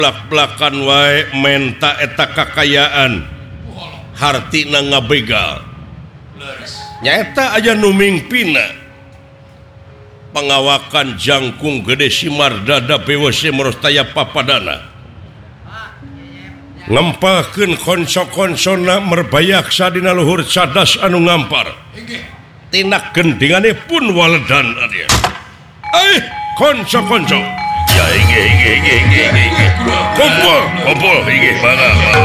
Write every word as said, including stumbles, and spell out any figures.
belak-belakan wae menta eta kakayaan hartina ngabegal nyaeta aja nu mingpina pengawakan jangkung gede simar dada B W C merostaya papadana ngempahkeun konso-konsona merbayaksa dina luhur cadas anu ngampar tina gendingane pun waledan adia eh konso-konso ya inge inge inge inge inge kumpul kumpul inge bangga